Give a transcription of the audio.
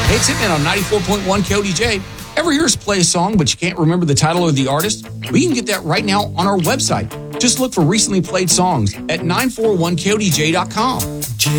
Hey, it's Hitman on 94.1 KODJ. Ever hear us play a song, but you can't remember the title or the artist? We can get that right now on our website. Just look for recently played songs at 941kodj.com.